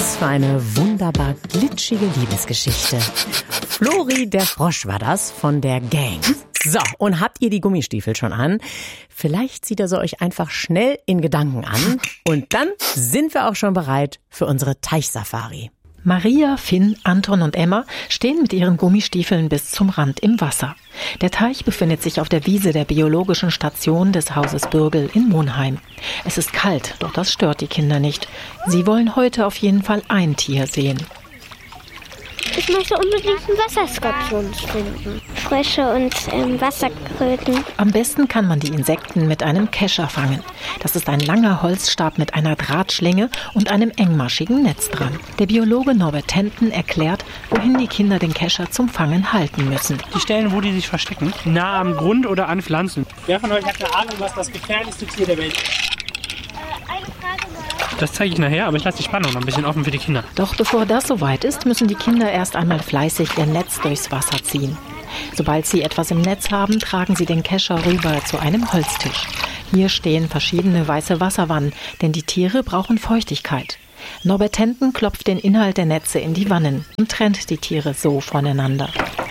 Was für eine wunderbar glitschige Liebesgeschichte. Flori der Frosch war das von der Gang. So, und habt ihr die Gummistiefel schon an? Vielleicht zieht ihr sie euch einfach schnell in Gedanken an. Und dann sind wir auch schon bereit für unsere Teichsafari. Maria, Finn, Anton und Emma stehen mit ihren Gummistiefeln bis zum Rand im Wasser. Der Teich befindet sich auf der Wiese der biologischen Station des Hauses Bürgel in Monheim. Es ist kalt, doch das stört die Kinder nicht. Sie wollen heute auf jeden Fall ein Tier sehen. Ich möchte unbedingt einen Wasserskorpion finden. Frösche und Wasserkröten. Am besten kann man die Insekten mit einem Kescher fangen. Das ist ein langer Holzstab mit einer Drahtschlinge und einem engmaschigen Netz dran. Der Biologe Norbert Tenten erklärt, wohin die Kinder den Kescher zum Fangen halten müssen. Die Stellen, wo die sich verstecken, nah am Grund oder an Pflanzen. Wer von euch hat eine Ahnung, was das gefährlichste Tier der Welt ist? Eine Frage mal. Das zeige ich nachher, aber ich lasse die Spannung noch ein bisschen offen für die Kinder. Doch bevor das soweit ist, müssen die Kinder erst einmal fleißig ihr Netz durchs Wasser ziehen. Sobald sie etwas im Netz haben, tragen sie den Kescher rüber zu einem Holztisch. Hier stehen verschiedene weiße Wasserwannen, denn die Tiere brauchen Feuchtigkeit. Norbert Tenten klopft den Inhalt der Netze in die Wannen und trennt die Tiere so voneinander.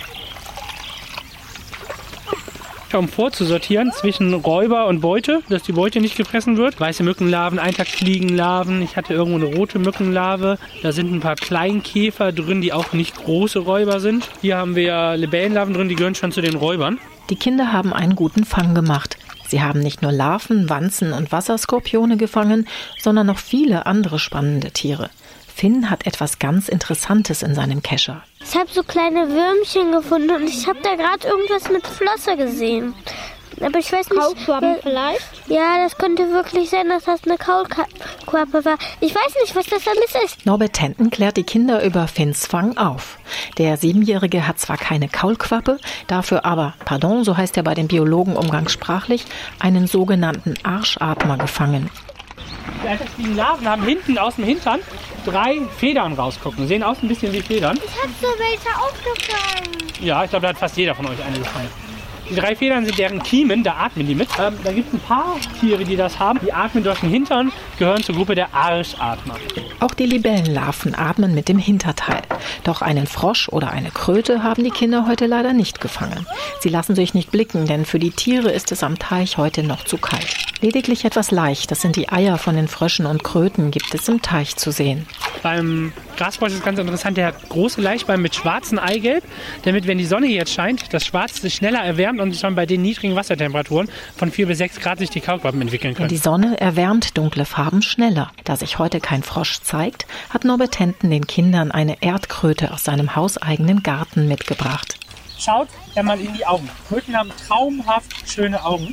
Um vorzusortieren zwischen Räuber und Beute, dass die Beute nicht gefressen wird. Weiße Mückenlarven, Eintagsfliegenlarven. Ich hatte irgendwo eine rote Mückenlarve. Da sind ein paar Kleinkäfer drin, die auch nicht große Räuber sind. Hier haben wir Libellenlarven drin, die gehören schon zu den Räubern. Die Kinder haben einen guten Fang gemacht. Sie haben nicht nur Larven, Wanzen und Wasserskorpione gefangen, sondern noch viele andere spannende Tiere. Finn hat etwas ganz Interessantes in seinem Kescher. Ich habe so kleine Würmchen gefunden und ich habe da gerade irgendwas mit Flosse gesehen. Aber ich weiß nicht... Kaulquappen vielleicht? Ja, das könnte wirklich sein, dass das eine Kaulquappe war. Ich weiß nicht, was das alles ist. Norbert Tenten klärt die Kinder über Finns Fang auf. Der 7-Jährige hat zwar keine Kaulquappe, dafür aber, so heißt er bei den Biologen umgangssprachlich, einen sogenannten Arschatmer gefangen. Die Eintagsfliegenlarven haben hinten aus dem Hintern 3 Federn rausgucken. Sehen aus ein bisschen wie Federn. Ich habe so welche aufgefangen. Ja, ich glaube, da hat fast jeder von euch eine gefangen. Die 3 Federn sind deren Kiemen, da atmen die mit. Da gibt es ein paar Tiere, die das haben. Die atmen durch den Hintern, gehören zur Gruppe der Arschatmer. Auch die Libellenlarven atmen mit dem Hinterteil. Doch einen Frosch oder eine Kröte haben die Kinder heute leider nicht gefangen. Sie lassen sich nicht blicken, denn für die Tiere ist es am Teich heute noch zu kalt. Lediglich etwas leicht, das sind die Eier von den Fröschen und Kröten, gibt es im Teich zu sehen. Beim Grasfrosch ist ganz interessant, der hat große Laichbeine mit schwarzem Eigelb, damit, wenn die Sonne jetzt scheint, das Schwarz sich schneller erwärmt und schon bei den niedrigen Wassertemperaturen von 4 bis 6 Grad sich die Kaulquappen entwickeln können. Denn die Sonne erwärmt dunkle Farben schneller. Da sich heute kein Frosch zeigt, hat Norbert Tenten den Kindern eine Erdkröte aus seinem hauseigenen Garten mitgebracht. Schaut mal in die Augen. Kröten haben traumhaft schöne Augen.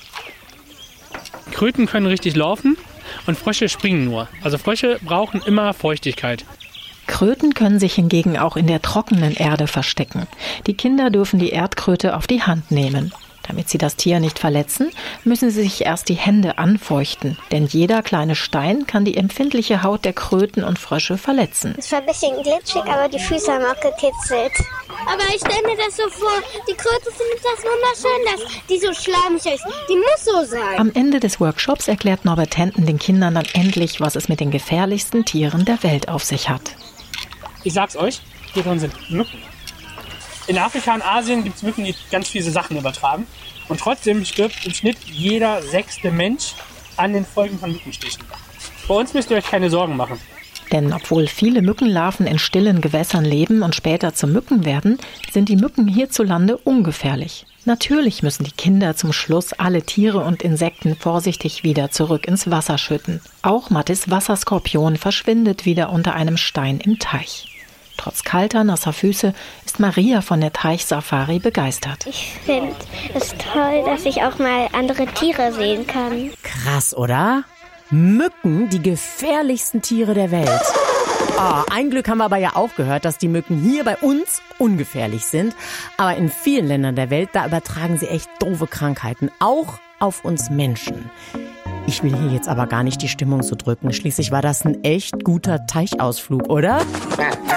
Kröten können richtig laufen und Frösche springen nur. Also Frösche brauchen immer Feuchtigkeit. Kröten können sich hingegen auch in der trockenen Erde verstecken. Die Kinder dürfen die Erdkröte auf die Hand nehmen. Damit sie das Tier nicht verletzen, müssen sie sich erst die Hände anfeuchten. Denn jeder kleine Stein kann die empfindliche Haut der Kröten und Frösche verletzen. Es war ein bisschen glitschig, aber die Füße haben auch gekitzelt. Aber ich stelle mir das so vor, die Kröte findet das wunderschön, dass die so schleimig ist. Die muss so sein. Am Ende des Workshops erklärt Norbert Tenten den Kindern dann endlich, was es mit den gefährlichsten Tieren der Welt auf sich hat. Ich sag's euch, hier drin sind Mücken. In Afrika und Asien gibt es Mücken, die ganz fiese Sachen übertragen. Und trotzdem stirbt im Schnitt jeder 6. Mensch an den Folgen von Mückenstichen. Bei uns müsst ihr euch keine Sorgen machen. Denn obwohl viele Mückenlarven in stillen Gewässern leben und später zu Mücken werden, sind die Mücken hierzulande ungefährlich. Natürlich müssen die Kinder zum Schluss alle Tiere und Insekten vorsichtig wieder zurück ins Wasser schütten. Auch Mattis Wasserskorpion verschwindet wieder unter einem Stein im Teich. Trotz kalter, nasser Füße ist Maria von der Teichsafari begeistert. Ich finde es toll, dass ich auch mal andere Tiere sehen kann. Krass, oder? Mücken, die gefährlichsten Tiere der Welt. Ein Glück haben wir aber ja auch gehört, dass die Mücken hier bei uns ungefährlich sind. Aber in vielen Ländern der Welt, da übertragen sie echt doofe Krankheiten, auch auf uns Menschen. Ich will hier jetzt aber gar nicht die Stimmung so drücken. Schließlich war das ein echt guter Teichausflug, oder?